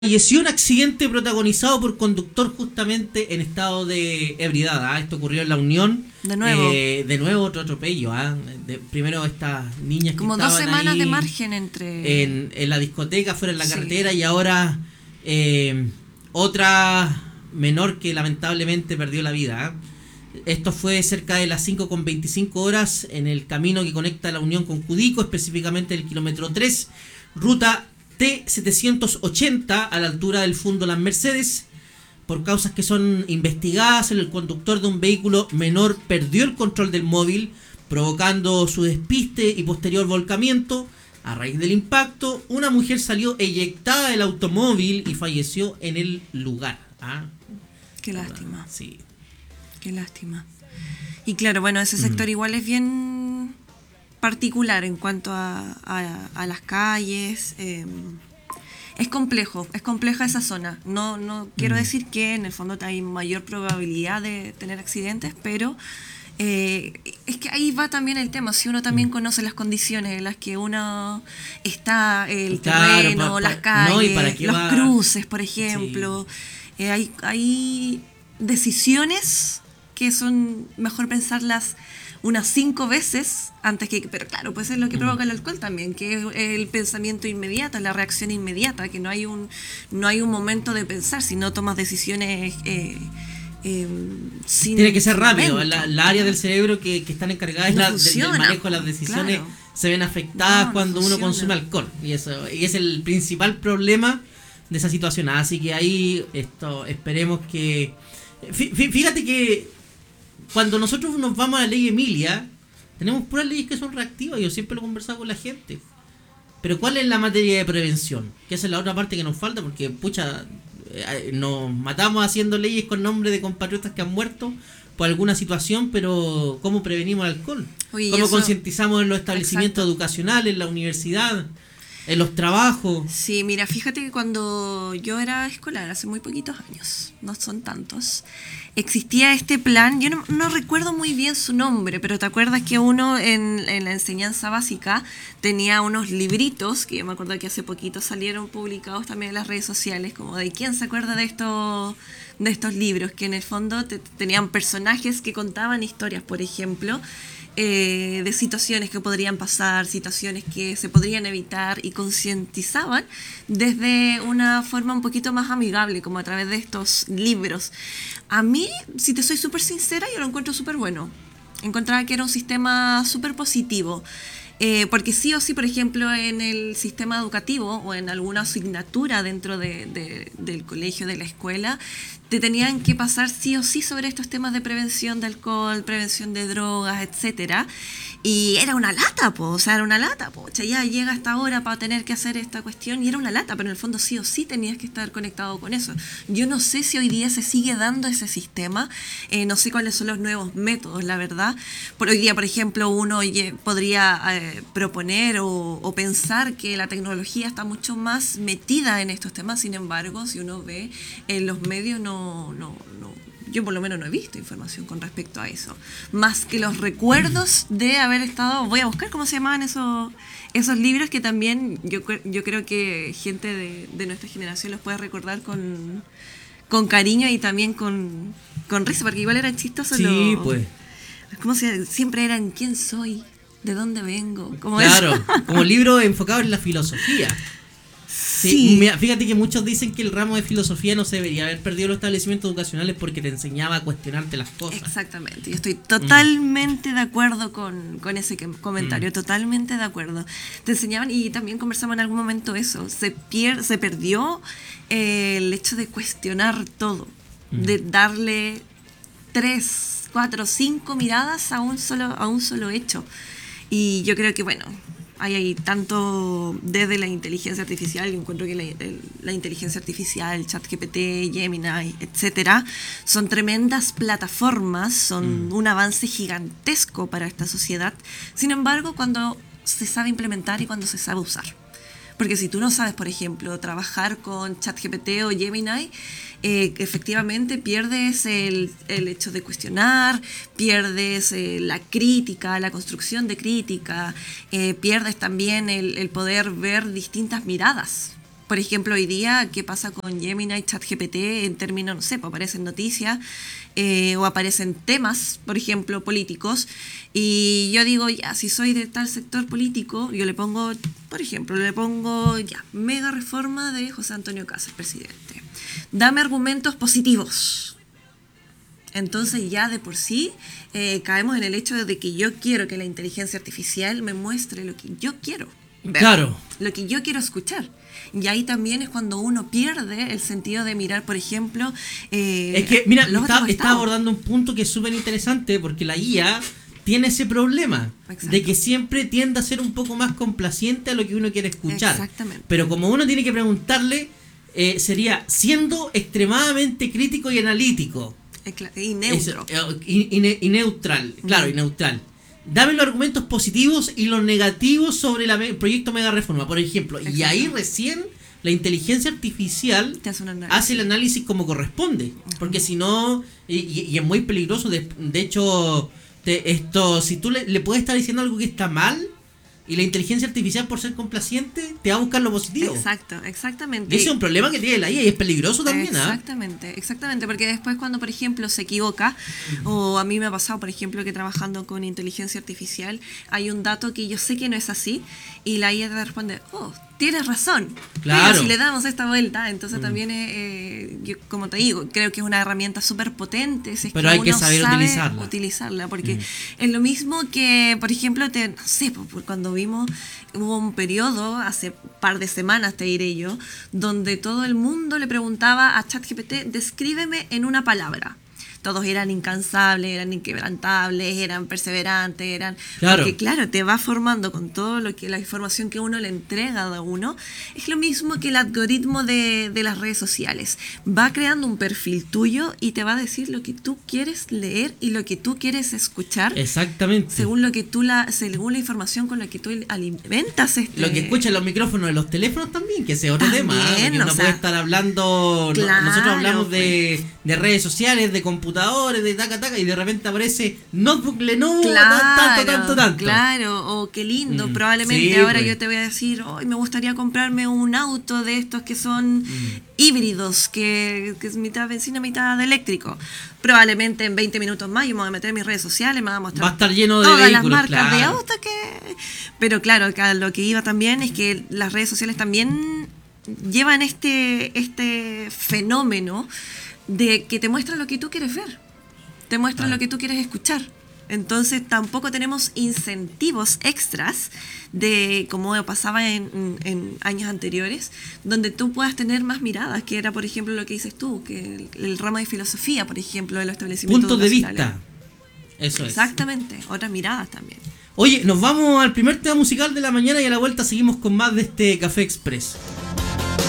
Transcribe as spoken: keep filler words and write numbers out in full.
Falleció un accidente protagonizado por conductor justamente en estado de ebriedad. ¿Ah? Esto ocurrió en La Unión. De nuevo. Eh, de nuevo otro atropello. ¿Ah? De, primero estas niñas Como que dos estaban semanas ahí de margen entre... en, en la discoteca, fuera en la Sí. carretera, y ahora eh, otra menor que lamentablemente perdió la vida. ¿Ah? Esto fue cerca de las cinco con veinticinco horas en el camino que conecta La Unión con Cudico, específicamente el kilómetro tres, ruta T setecientos ochenta, a la altura del Fundo Las Mercedes. Por causas que son investigadas, el conductor de un vehículo menor perdió el control del móvil, provocando su despiste y posterior volcamiento. A raíz del impacto, una mujer salió eyectada del automóvil y falleció en el lugar. ¿Ah? Qué lástima. Sí. Qué lástima. Y claro, bueno, ese sector mm. igual es bien particular en cuanto a, a, a las calles. Eh, es complejo, es compleja esa zona. No, no quiero mm. decir que en el fondo hay mayor probabilidad de tener accidentes, pero eh, es que ahí va también el tema. Si uno también mm. conoce las condiciones en las que uno está, el claro, terreno, pa, pa, las calles, no, ¿y para qué los va? cruces, por ejemplo. Sí. Eh, hay, hay decisiones que son mejor pensarlas unas cinco veces antes que... Pero claro, pues es lo que provoca el alcohol también, que es el pensamiento inmediato, la reacción inmediata, que no hay un no hay un momento de pensar, si no tomas decisiones eh, eh, sin... Tiene que ser rápido, la, la área del cerebro que, que están encargadas no la, funciona, del manejo de las decisiones, claro, se ven afectadas no, cuando no uno consume alcohol, y eso y es el principal problema de esa situación. Así que ahí esto esperemos que... Fíjate que cuando nosotros nos vamos a la ley Emilia, tenemos puras leyes que son reactivas. Yo siempre lo he conversado con la gente. Pero ¿cuál es la materia de prevención? Que esa es la otra parte que nos falta, porque, pucha, eh, nos matamos haciendo leyes con nombre de compatriotas que han muerto por alguna situación, pero ¿cómo prevenimos el alcohol? Oye, ¿Cómo eso... concientizamos en los establecimientos Exacto. educacionales, en la universidad, en los trabajos? Sí, mira, fíjate que cuando yo era escolar, hace muy poquitos años, no son tantos, existía este plan, yo no, no recuerdo muy bien su nombre, pero te acuerdas que uno en, en la enseñanza básica tenía unos libritos, que yo me acuerdo que hace poquito salieron publicados también en las redes sociales, como de quién se acuerda de estos, de estos libros, que en el fondo te, tenían personajes que contaban historias, por ejemplo, Eh, de situaciones que podrían pasar, situaciones que se podrían evitar, y concientizaban desde una forma un poquito más amigable, como a través de estos libros. A mí, si te soy súper sincera, yo lo encuentro súper bueno. Encontraba que era un sistema súper positivo. Eh, porque sí o sí, por ejemplo, en el sistema educativo o en alguna asignatura dentro de, de, del colegio, de la escuela, te tenían que pasar sí o sí sobre estos temas de prevención de alcohol, prevención de drogas, etcétera. Y era una lata, po, o sea, era una lata, po. O sea, ya llega esta hora para tener que hacer esta cuestión, y era una lata, pero en el fondo sí o sí tenías que estar conectado con eso. Yo no sé si hoy día se sigue dando ese sistema, eh, no sé cuáles son los nuevos métodos, la verdad. Por hoy día, por ejemplo, uno oye, podría eh, proponer o, o pensar que la tecnología está mucho más metida en estos temas, sin embargo, si uno ve en los medios, no, no, no yo por lo menos no he visto información con respecto a eso, más que los recuerdos de haber estado, voy a buscar cómo se llamaban esos, esos libros, que también yo, yo creo que gente de, de nuestra generación los puede recordar con, con cariño y también con, con risa, porque igual eran chistosos. Sí, los, pues. ¿Cómo se siempre eran quién soy, de dónde vengo? Como claro, eso. Como libro enfocado en la filosofía. Sí, sí. Mira, fíjate que muchos dicen que el ramo de filosofía no se debería haber perdido en los establecimientos educacionales porque te enseñaba a cuestionarte las cosas. Exactamente, yo estoy totalmente mm. de acuerdo con, con ese comentario, mm. totalmente de acuerdo. Te enseñaban, y también conversamos en algún momento eso, se, pier se perdió eh, el hecho de cuestionar todo, mm. de darle tres, cuatro, cinco miradas a un solo, a un solo hecho. Y yo creo que, bueno, hay, hay tanto desde la inteligencia artificial, yo encuentro que la, el, la inteligencia artificial, ChatGPT, Gemini, etcétera, son tremendas plataformas, son mm. un avance gigantesco para esta sociedad. Sin embargo, cuando se sabe implementar y cuando se sabe usar. Porque si tú no sabes, por ejemplo, trabajar con ChatGPT o Gemini, eh, efectivamente pierdes el, el hecho de cuestionar, pierdes eh, la crítica, la construcción de crítica, eh, pierdes también el, el poder ver distintas miradas Por ejemplo, hoy día, ¿qué pasa con Gemini y ChatGPT en términos, no sé, pues aparecen noticias eh, o aparecen temas, por ejemplo, políticos? Y yo digo, ya, si soy de tal sector político, yo le pongo, por ejemplo, le pongo, ya, mega reforma de José Antonio Kast, presidente. Dame argumentos positivos. Entonces ya de por sí eh, caemos en el hecho de que yo quiero que la inteligencia artificial me muestre lo que yo quiero ver, claro, lo que yo quiero escuchar. Y ahí también es cuando uno pierde el sentido de mirar, por ejemplo... Eh, es que, mira, los está, otros está estados. abordando un punto que es súper interesante, porque la I A tiene ese problema. Exacto. De que siempre tiende a ser un poco más complaciente a lo que uno quiere escuchar. Exactamente. Pero como uno tiene que preguntarle, eh, sería siendo extremadamente crítico y analítico. Y neutro. Eso, y, y, y neutral, claro, mm. y neutral. Dame los argumentos positivos y los negativos sobre la me- el proyecto Mega Reforma, por ejemplo. Exacto. Y ahí recién la inteligencia artificial hace, hace el análisis como corresponde. Uh-huh. Porque si no, y, y es muy peligroso. De, de hecho, te, esto si tú le, le puedes estar diciendo algo que está mal, y la inteligencia artificial, por ser complaciente, te va a buscar lo positivo. Exacto, exactamente. Y ese es un problema que tiene la I A y es peligroso también. Exactamente, ¿eh? exactamente. Porque después cuando, por ejemplo, se equivoca, uh-huh. o a mí me ha pasado, por ejemplo, que trabajando con inteligencia artificial, hay un dato que yo sé que no es así, y la I A te responde, oh, tienes razón. Claro. Pero si le damos esta vuelta, entonces mm. también, eh, yo, como te digo, creo que es una herramienta súper potente. Si es Pero que hay uno que saber sabe utilizarla. utilizarla. Porque mm. es lo mismo que, por ejemplo, te, no sé, pues, cuando vimos, hubo un periodo, hace par de semanas te diré yo, donde todo el mundo le preguntaba a ChatGPT, descríbeme en una palabra. Todos eran incansables, eran inquebrantables, eran perseverantes, eran... Claro. Porque claro, te va formando con todo lo que la información que uno le entrega a uno. Es lo mismo que el algoritmo de, de las redes sociales. Va creando un perfil tuyo y te va a decir lo que tú quieres leer y lo que tú quieres escuchar. Exactamente. Según lo que tú la, según la información con la que tú alimentas este... Lo que escuchan los micrófonos de los teléfonos también, que ese es otro también, tema. ¿eh? Porque uno o puede sea, estar hablando... claro, nosotros hablamos pues. de, de redes sociales, de computadoras, de taca taca, y de repente aparece notebook Lenovo, claro, tanto, tanto, tanto. Claro, o oh, qué lindo, mm, probablemente sí, ahora pues. yo te voy a decir, hoy oh, me gustaría comprarme un auto de estos que son mm. híbridos, que, que es mitad benzina, mitad eléctrico. Probablemente en veinte minutos más yo me voy a meter en mis redes sociales, me va a mostrar va a estar lleno de todas vehículos, las marcas claro. de autos que... Pero claro, acá lo que iba también es que las redes sociales también llevan este, este fenómeno de que te muestra lo que tú quieres ver, te muestra claro. lo que tú quieres escuchar. Entonces tampoco tenemos incentivos extras de como pasaba en, en años anteriores, donde tú puedas tener más miradas, que era por ejemplo lo que dices tú, que el, el ramo de filosofía, por ejemplo, de los establecimientos puntos de vista. Eso es. Exactamente, otras miradas también. Oye, nos vamos al primer tema musical de la mañana y a la vuelta seguimos con más de este Café Express.